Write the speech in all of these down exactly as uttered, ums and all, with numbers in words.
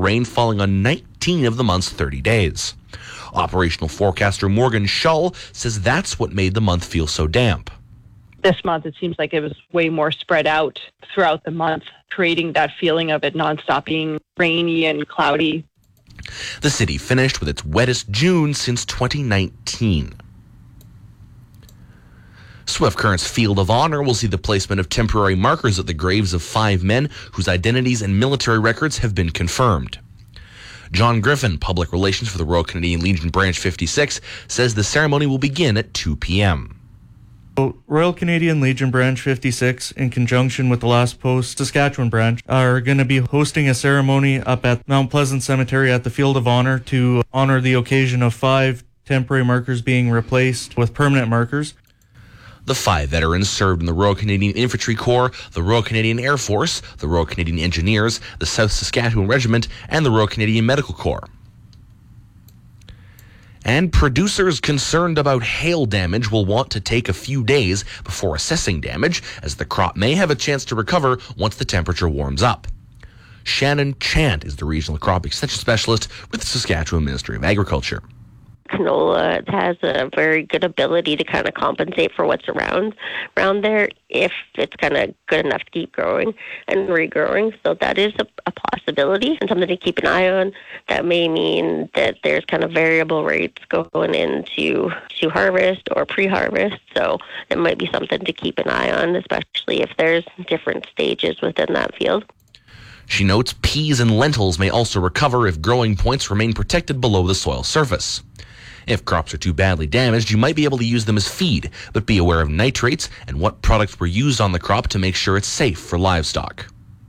rain falling on nineteen of the month's thirty days. Operational forecaster Morgan Shull says that's what made the month feel so damp. This month, it seems like it was way more spread out throughout the month, creating that feeling of it nonstop being rainy and cloudy. The city finished with its wettest June since twenty nineteen. Swift Current's Field of Honor will see the placement of temporary markers at the graves of five men whose identities and military records have been confirmed. John Griffin, Public Relations for the Royal Canadian Legion Branch fifty-six, says the ceremony will begin at two p.m. Royal Canadian Legion Branch fifty-six, in conjunction with the Last Post Saskatchewan Branch, are going to be hosting a ceremony up at Mount Pleasant Cemetery at the Field of Honor to honor the occasion of five temporary markers being replaced with permanent markers. The five veterans served in the Royal Canadian Infantry Corps, the Royal Canadian Air Force, the Royal Canadian Engineers, the South Saskatchewan Regiment, and the Royal Canadian Medical Corps. And producers concerned about hail damage will want to take a few days before assessing damage, as the crop may have a chance to recover once the temperature warms up. Shannon Chant is the Regional Crop Extension Specialist with the Saskatchewan Ministry of Agriculture. Canola has a very good ability to kind of compensate for what's around around there if it's kind of good enough to keep growing and regrowing. So that is a, a possibility and something to keep an eye on. That may mean that there's kind of variable rates going into to harvest or pre-harvest. So it might be something to keep an eye on, especially if there's different stages within that field. She notes peas and lentils may also recover if growing points remain protected below the soil surface. If crops are too badly damaged, you might be able to use them as feed, but be aware of nitrates and what products were used on the crop to make sure it's safe for livestock.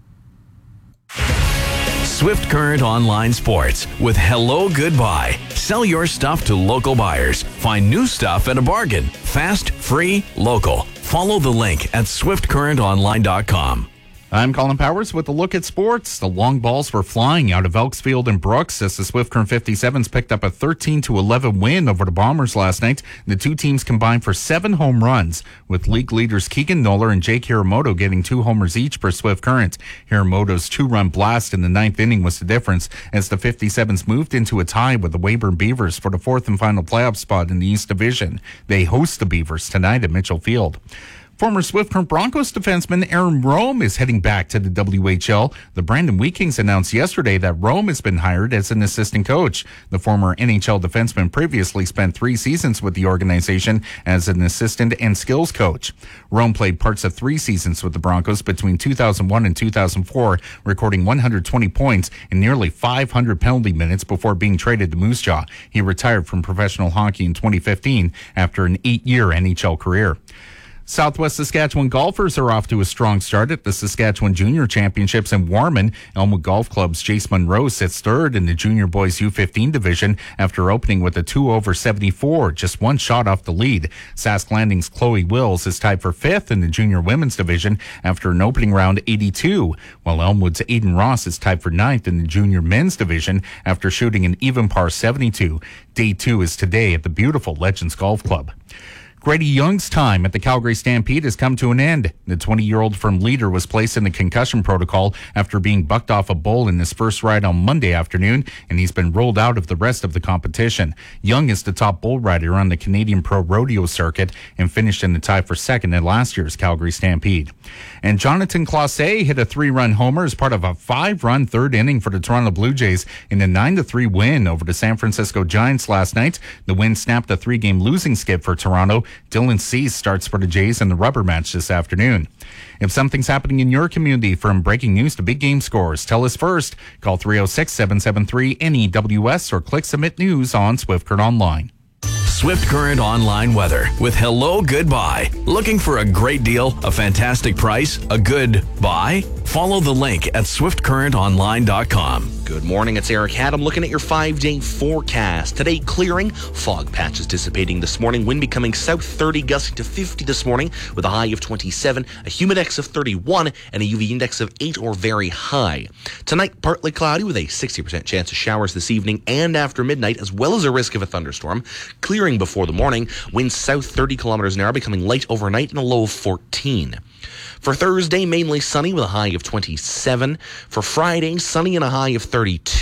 Swift Current Online Sports with Hello Goodbye. Sell your stuff to local buyers. Find new stuff at a bargain. Fast, free, local. Follow the link at swift current online dot com. I'm Colin Powers with a look at sports. The long balls were flying out of Elksfield and Brooks as the Swift Current fifty-sevens picked up a thirteen to eleven win over the Bombers last night. The two teams combined for seven home runs, with league leaders Keegan Noller and Jake Hiramoto getting two homers each per Swift Current. Hiramoto's two-run blast in the ninth inning was the difference as the fifty-sevens moved into a tie with the Weyburn Beavers for the fourth and final playoff spot in the East Division. They host the Beavers tonight at Mitchell Field. Former Swift Current Broncos defenseman Aaron Rome is heading back to the W H L. The Brandon Wheat announced yesterday that Rome has been hired as an assistant coach. The former N H L defenseman previously spent three seasons with the organization as an assistant and skills coach. Rome played parts of three seasons with the Broncos between two thousand one and two thousand four, recording one hundred twenty points and nearly five hundred penalty minutes before being traded to Moose Jaw. He retired from professional hockey in twenty fifteen after an eight-year N H L career. Southwest Saskatchewan golfers are off to a strong start at the Saskatchewan Junior Championships in Warman. Elmwood Golf Club's Jace Monroe sits third in the Junior Boys U fifteen division after opening with a two over seventy-four, just one shot off the lead. Sask Landing's Chloe Wills is tied for fifth in the Junior Women's division after an opening round eighty-two, while Elmwood's Aiden Ross is tied for ninth in the Junior Men's division after shooting an even par seventy-two. Day two is today at the beautiful Legends Golf Club. Grady Young's time at the Calgary Stampede has come to an end. The twenty-year-old from Leader was placed in the concussion protocol after being bucked off a bull in his first ride on Monday afternoon, and he's been rolled out of the rest of the competition. Young is the top bull rider on the Canadian Pro Rodeo circuit and finished in the tie for second at last year's Calgary Stampede. And Jonathan Clausse hit a three-run homer as part of a five-run third inning for the Toronto Blue Jays in a nine to three win over the San Francisco Giants last night. The win snapped a three-game losing skid for Toronto. Dylan Cease starts for the Jays in the rubber match this afternoon. If something's happening in your community, from breaking news to big game scores, tell us first. Call three oh six, seven seven three, N E W S or click Submit News on Swift Current Online. Swift Current Online weather with Hello Goodbye. Looking for a great deal, a fantastic price, a good buy? Follow the link at swift current online dot com. Good morning, it's Eric Haddam looking at your five-day forecast. Today, clearing, fog patches dissipating this morning, wind becoming south thirty, gusting to fifty this morning with a high of twenty-seven, a humidex of thirty-one, and a U V index of eight or very high. Tonight, partly cloudy with a sixty percent chance of showers this evening and after midnight, as well as a risk of a thunderstorm. Clearing before the morning, winds south thirty kilometers an hour, becoming light overnight and a low of fourteen. For Thursday, mainly sunny with a high of twenty-seven. For Friday, sunny and a high of thirty-two.